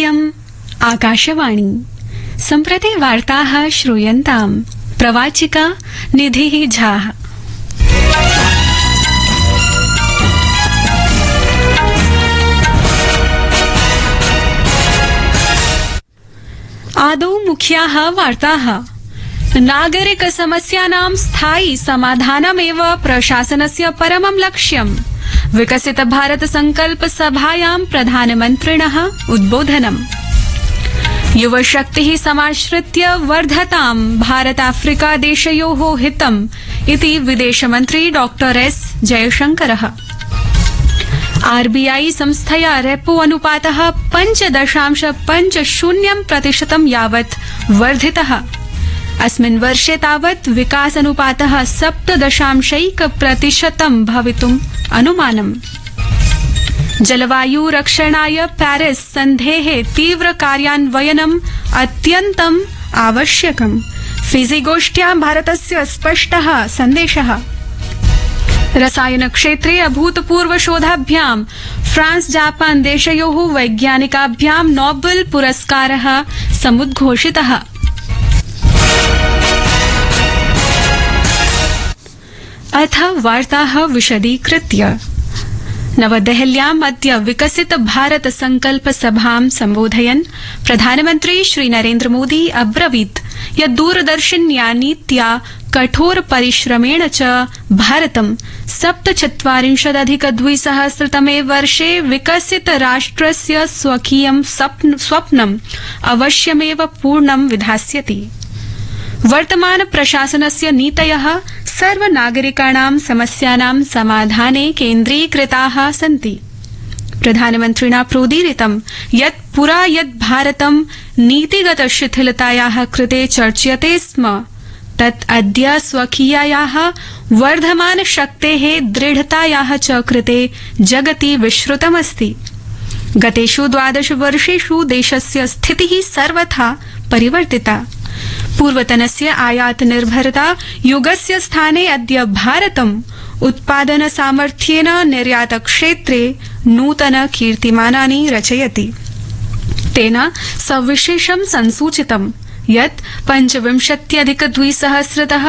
इयम् आकाशवाणी सम्प्रति वार्ताः श्रूयन्ताम् प्रवाचिका निधिः झा। आदौ मुख्याः वार्ताः। नागरिक समस्यानां स्थायि समाधानमेव प्रशासनस्य परमं लक्ष्यम्। विकसित भारत संकल्प सभायां प्रधानमन्त्रिणः उद्बोधनम्। युवशक्तिः समाश्रित्य वर्धतां भारत अफ्रीका देशयोः हितम् इति विदेशमन्त्री डॉक्टर एस जयशंकरः। आरबीआई संस्थया रेपो अनुपातः 5.50% यावत् वर्धितः। अस्मिन् वर्षे तावत् विकास अनुपातः 7.1% भवितुम् अनुमानम्। जलवायु रक्षणाय पेरिस सन्धेः तीव्र कार्यान्वयनम् अत्यन्तम् आवश्यकम्। फिजी गोष्ठ्यां भारतस्य स्पष्टः सन्देशः। रसायन क्षेत्रे अभूतपूर्व शोधाभ्यां फ्रांस जापान देशयोः वैज्ञानिकाभ्यां नोबेल पुरस्कारः समुद्घोषितः। अथ वार्ताः विशदीकृत्य। नवदेहल्याम् अद्य विकसित भारत संकल्प सभां सम्बोधयन् प्रधानमन्त्री श्री नरेन्द्र मोदी अब्रवीत् यत् दूरदर्शिन्या नीत्या कठोर परिश्रमेण च भारतं 47.2-तमे वर्षे विकसित राष्ट्रस्य स्वकीयं स्वप्नम् अवश्यमेव पूर्णं विधास्यति। वर्तमान प्रशासनस्य नीतयः सर्वनागरिकाणां समस्यानां समाधाने केन्द्रीकृताः सन्ति। प्रधानमन्त्रिणा प्रोदीरितं यत् पुरा यत् भारतं नीतिगत शिथिलतायाः कृते चर्च्यते स्म तत् अद्य स्वकीयायाः वर्धमान शक्तेः दृढतायाः च कृते जगति विश्रुतमस्ति। गतेषु 12 वर्षेषु देशस्य स्थितिः सर्वथा परिवर्तिता। पूर्वतनस्य आयात निर्भरता युगस्य स्थाने अद्य भारतम् उत्पादन सामर्थ्येन निर्यात क्षेत्रे नूतन कीर्तिमानानि रचयति। तेन सविशेषं संसूचितम् यत् 25.2000तः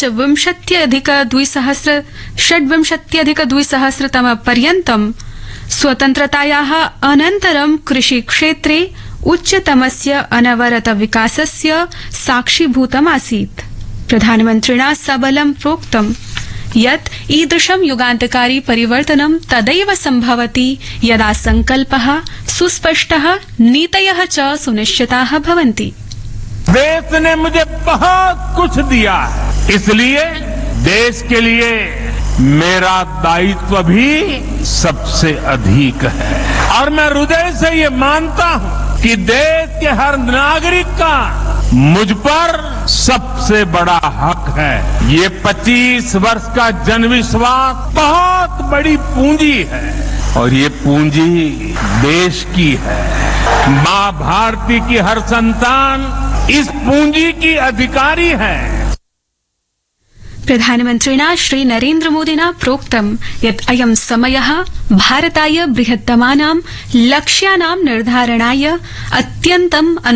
25.2026 पर्यन्तं स्वतन्त्रतायाः अनन्तरं कृषिक्षेत्रे उच्चतमस्य अनवरत विकासस्य साक्षीभूतमासीत्। प्रधानमन्त्रिणा सबलं प्रोक्तम् यत् ईदृशं युगान्तकारी परिवर्तनं तदैव सम्भवति यदा संकल्पः सुस्पष्टः नीतयः च सुनिश्चिताः भवन्ति। देश ने मुझे बहुत कुछ दिया है, इसलिए देश के लिए मेरा दायित्व भी सबसे अधिक है और मैं हृदय से ये मानता हूं कि देश के हर नागरिक का मुझ पर सबसे बड़ा हक है। ये 25 वर्ष का जनविश्वास बहुत बड़ी पूंजी है और ये पूंजी देश की है। मां भारती की हर संतान इस पूंजी की अधिकारी है। प्रधानमन्त्रिणा श्री नरेन्द्र मोदिना प्रोक्तम् यत् अयं समयः भारताय बृहत्तमानां लक्ष्यानां निर्धारणाय अत्यन्तम्